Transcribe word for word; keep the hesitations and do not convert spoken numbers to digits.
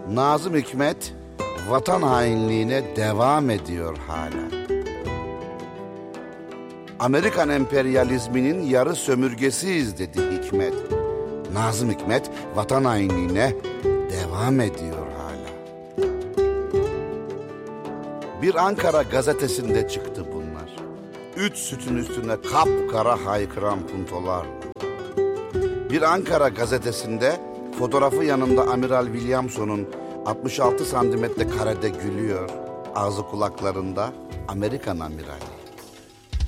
Nazım Hikmet vatan hainliğine devam ediyor hala. Amerikan emperyalizminin yarı sömürgesiyiz dedi Hikmet. Nazım Hikmet vatan hainliğine devam ediyor hala. Bir Ankara gazetesinde çıktı bunlar. Üç sütun üstüne kapkara haykıran puntolar. Bir Ankara gazetesinde fotoğrafı yanında Amiral Williamson'un altmış altı santimetre karede gülüyor. Ağzı kulaklarında Amerikan amirali.